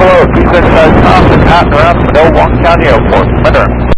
Buffalo, 265 Thompson, out and around Manoa, Wong County Airport. Winter.